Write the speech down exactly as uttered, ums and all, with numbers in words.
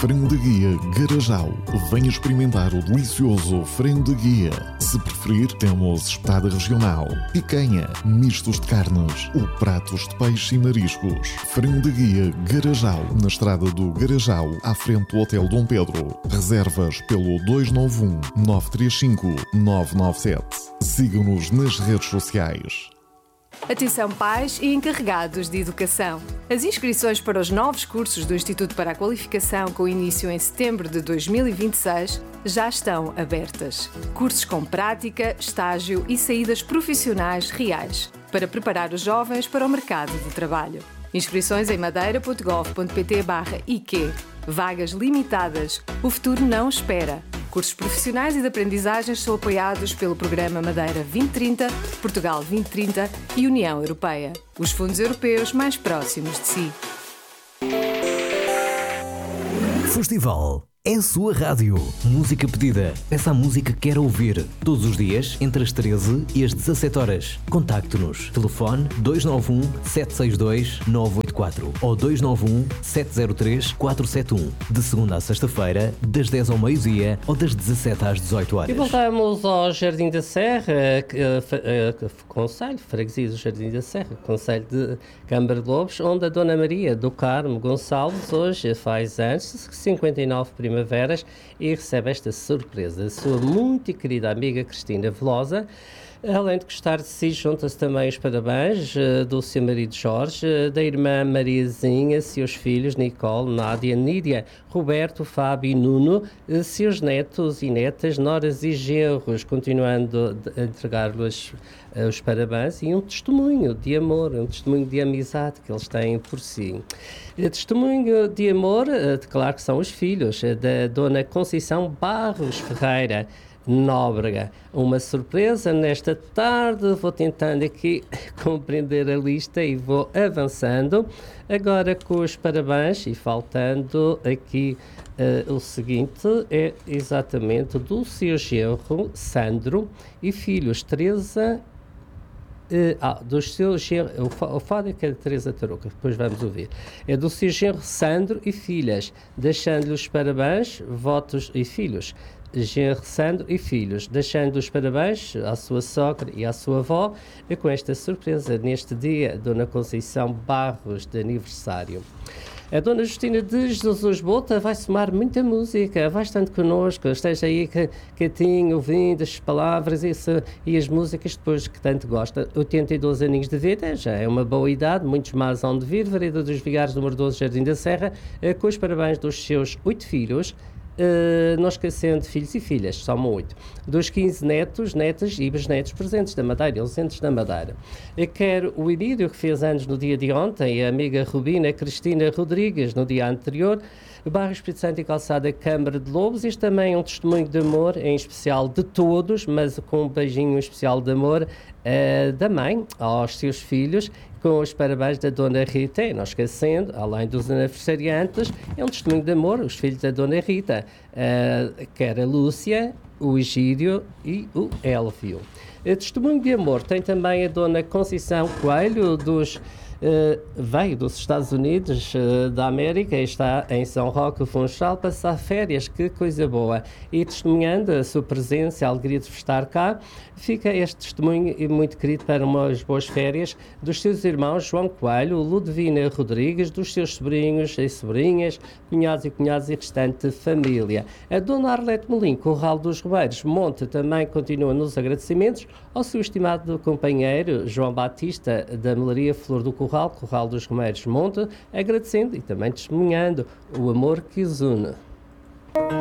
Frango de Guia Garajal. Venha experimentar o delicioso frango de guia. Se preferir, temos espetada regional, picanha, mistos de carnes ou pratos de peixe e mariscos. Frango de Guia Garajal, na estrada do Garajal, à frente do Hotel Dom Pedro. Reservas pelo dois nove um, nove três cinco, nove nove sete. Siga-nos nas redes sociais. Atenção pais e encarregados de educação. As inscrições para os novos cursos do Instituto para a Qualificação, com início em setembro de dois mil e vinte e seis, já estão abertas. Cursos com prática, estágio e saídas profissionais reais, para preparar os jovens para o mercado de trabalho. Inscrições em madeira ponto gov ponto pt barra I Q. Vagas limitadas. O futuro não espera. Cursos profissionais e de aprendizagens são apoiados pelo Programa Madeira vinte trinta, Portugal vinte trinta e União Europeia. Os fundos europeus mais próximos de si. Festival é a sua rádio. Música pedida. Peça a música que quer ouvir. Todos os dias, entre as treze e as dezassete horas. Contacte-nos. Telefone dois nove um, sete seis dois, nove oito quatro ou dois nove um, sete zero três, quatro sete um. De segunda a sexta-feira, das dez ao meio-dia ou das dezassete às dezoito horas. E voltamos ao Jardim da Serra, uh, uh, uh, Conselho, Freguesia do Jardim da Serra, Conselho de Câmara de Lobos, onde a Dona Maria do Carmo Gonçalves hoje faz anos, cinquenta e nove primaveras, e recebe esta surpresa. A sua muito querida amiga Cristina Velosa. Além de gostar de si, junta-se também os parabéns uh, do seu marido Jorge, uh, da irmã Mariazinha, seus filhos Nicole, Nádia, Nídia, Roberto, Fábio e Nuno, uh, seus netos e netas, noras e genros, continuando a entregar-lhes uh, os parabéns e um testemunho de amor, um testemunho de amizade que eles têm por si. Uh, testemunho de amor, uh, de, claro que são os filhos, uh, da Dona Conceição Barros Ferreira Nóbrega. Uma surpresa nesta tarde, vou tentando aqui compreender a lista e vou avançando, agora com os parabéns e faltando aqui uh, o seguinte, é exatamente do seu genro Sandro e filhos Teresa, uh, ah, dos seus genro, o fado é que é de Teresa Tarouca, depois vamos ouvir, é do seu genro Sandro e filhas, deixando-lhe os parabéns, votos e filhos, genro Sandro e filhos, deixando os parabéns à sua sogra e à sua avó, e com esta surpresa neste dia, Dona Conceição Barros, de aniversário. A Dona Justina de Jesus Bota vai somar muita música, vai estando connosco, esteja aí quietinho, ouvindo as palavras isso, e as músicas depois que tanto gosta. oitenta e dois aninhos de vida, já é uma boa idade, muitos mais hão de vir, Vereda dos Vigários, número doze, Jardim da Serra, com os parabéns dos seus oito filhos, Uh, não esquecendo filhos e filhas, somam oito, dos quinze netos, netas e bisnetos presentes da Madeira, ausentes da Madeira. Eu quero o Emílio, que fez anos no dia de ontem, a amiga Rubina Cristina Rodrigues, no dia anterior, Bairro Espírito Santo e Calçada Câmara de Lobos. Este também é um testemunho de amor, em especial de todos, mas com um beijinho especial de amor uh, da mãe aos seus filhos, com os parabéns da Dona Rita, e não esquecendo, além dos aniversariantes, é um testemunho de amor, os filhos da Dona Rita, uh, que era a Lúcia, o Egídio e o Elvio. Uh, testemunho de amor tem também a Dona Conceição Coelho, dos Uh, veio dos Estados Unidos uh, da América e está em São Roque Funchal passar férias, que coisa boa, e testemunhando a sua presença, a alegria de estar cá, fica este testemunho muito querido para umas boas férias dos seus irmãos João Coelho, Ludovina Rodrigues, dos seus sobrinhos e sobrinhas, cunhados e cunhadas e restante família. A Dona Arlete Melim, Corral dos Romeiros Monte, também continua nos agradecimentos ao seu estimado companheiro João Batista, da Melaria Flor do Corral, Corral dos Romeiros Monte, agradecendo e também testemunhando o amor que os une.